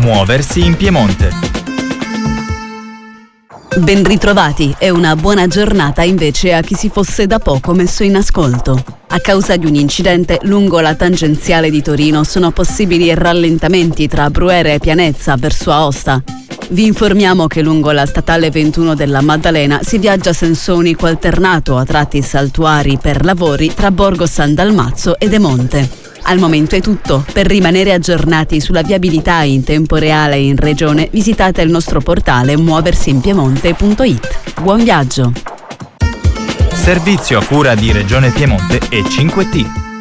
Muoversi in Piemonte. Ben ritrovati e una buona giornata invece a chi si fosse da poco messo in ascolto. A causa di un incidente lungo la tangenziale di Torino sono possibili rallentamenti tra Brugheria e Pianezza verso Aosta. Vi informiamo che lungo la statale 21 della Maddalena si viaggia a senso unico alternato a tratti saltuari per lavori tra Borgo San Dalmazzo e Demonte. Al momento è tutto. Per rimanere aggiornati sulla viabilità in tempo reale in regione, visitate il nostro portale muoversinpiemonte.it. Buon viaggio! Servizio a cura di Regione Piemonte e 5T.